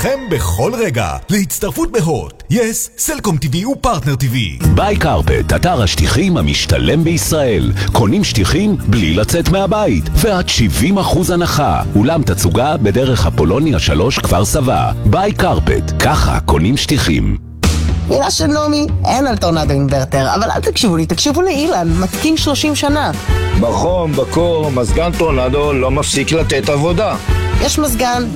איתכם בכל רגע. להצטרפות בהוט, יס, סלקום TV ופרטנר TV. ביי קרפט, אתר השטיחים המשתלם בישראל. קונים שטיחים בלי לצאת מהבית, ועד 70% הנחה. אולם תצוגה בדרך אפולוניה 3 כפר סבא. ביי קרפט, ככה קונים שטיחים. מילה של נעמי, אין על טורנדו אינברטר, אבל אל תקשיבו לי, תקשיבו לאילן, מתקין 30 שנה. בחום, בקור, מזגן טורנדו לא מפסיק לתת עבודה. יש מזגן,